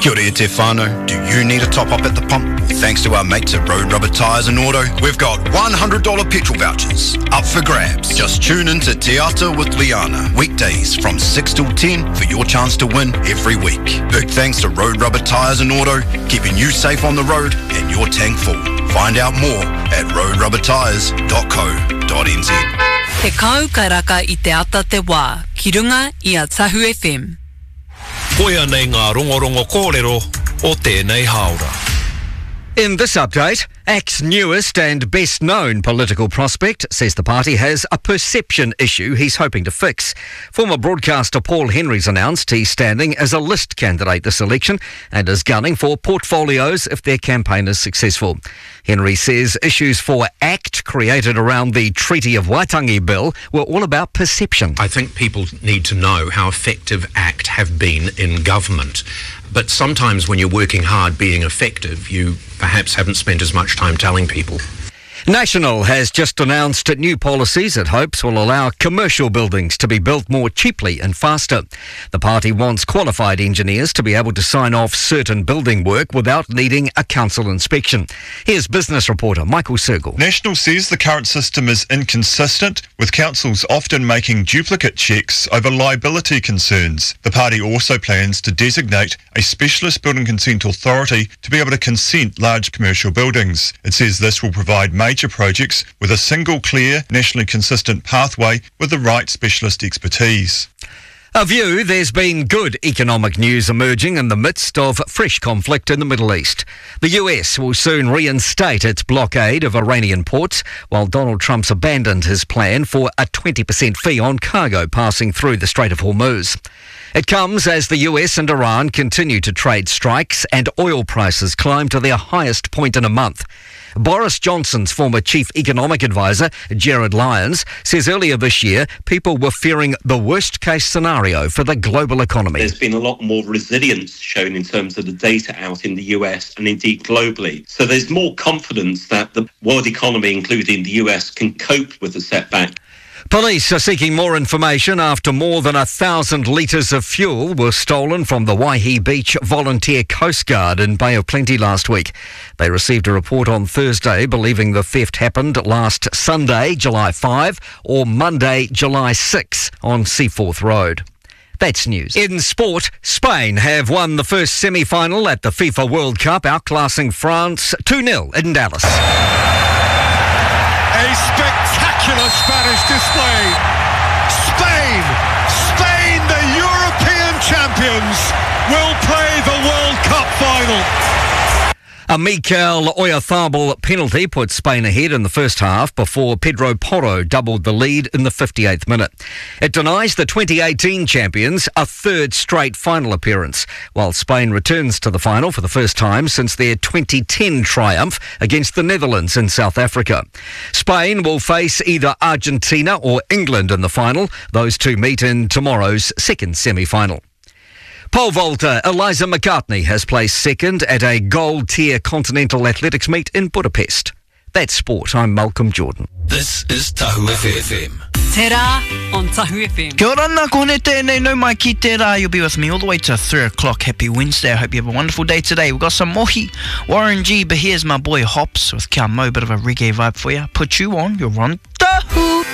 Kia ora te whānau. Do you need a top-up at the pump? Well, thanks to our mates at Road Rubber Tyres and Auto, we've got $100 petrol vouchers up for grabs. Just tune in to Te Ata with Liana, weekdays from 6 till 10 for your chance to win every week. Big thanks to Road Rubber Tyres and Auto, keeping you safe on the road and your tank full. Find out more at roadrubbertyres.co.nz. Te kau karaka I te ata te wā, ki runga I a Tahu FM. Koia nei ngā rongorongo kōrero o tēnei haora. In this update, ACT's newest and best-known political prospect says the party has a perception issue he's hoping to fix. Former broadcaster Paul Henry's announced he's standing as a list candidate this election and is gunning for portfolios if their campaign is successful. Henry says issues for ACT created around the Treaty of Waitangi Bill were all about perception. I think people need to know how effective ACT have been in government. But sometimes when you're working hard being effective, you perhaps haven't spent as much time telling people. National has just announced new policies it hopes will allow commercial buildings to be built more cheaply and faster. The party wants qualified engineers to be able to sign off certain building work without needing a council inspection. Here's business reporter Michael Sergel. National says the current system is inconsistent, with councils often making duplicate checks over liability concerns. The party also plans to designate a specialist building consent authority to be able to consent large commercial buildings. It says this will provide major projects with a single clear, nationally consistent pathway with the right specialist expertise. A view, there's been good economic news emerging in the midst of fresh conflict in the Middle East. The US will soon reinstate its blockade of Iranian ports, while Donald Trump's abandoned his plan for a 20% fee on cargo passing through the Strait of Hormuz. It comes as the US and Iran continue to trade strikes and oil prices climb to their highest point in a month. Boris Johnson's former chief economic advisor, Gerard Lyons, says earlier this year people were fearing the worst-case scenario for the global economy. There's been a lot more resilience shown in terms of the data out in the US and indeed globally. So there's more confidence that the world economy, including the US, can cope with the setback. Police are seeking more information after more than 1,000 litres of fuel were stolen from the Waihi Beach Volunteer Coast Guard in Bay of Plenty last week. They received a report on Thursday believing the theft happened last Sunday, July 5, or Monday, July 6 on Seaforth Road. That's news. In sport, Spain have won the first semi-final at the FIFA World Cup, outclassing France 2-0 in Dallas. A spectacular Spanish display. Spain, the European champions, will play the World Cup final. A Mikel Oyarzabal penalty put Spain ahead in the first half before Pedro Porro doubled the lead in the 58th minute. It denies the 2018 champions a third straight final appearance, while Spain returns to the final for the first time since their 2010 triumph against the Netherlands in South Africa. Spain will face either Argentina or England in the final. Those two meet in tomorrow's second semi-final. Pole vaulter Eliza McCartney has placed second at a gold-tier continental athletics meet in Budapest. That's sport. I'm Malcolm Jordan. This is Tahu FM. Te rā on Tahu FM. Kia ora, nā kone tēnei nau mai ki te rā. You'll be with me all the way to 3 o'clock. Happy Wednesday. I hope you have a wonderful day today. We've got some mohi, Warren G, but here's my boy Hops with Kia Mo. Bit of a reggae vibe for you. Put you on. You're on Tahu.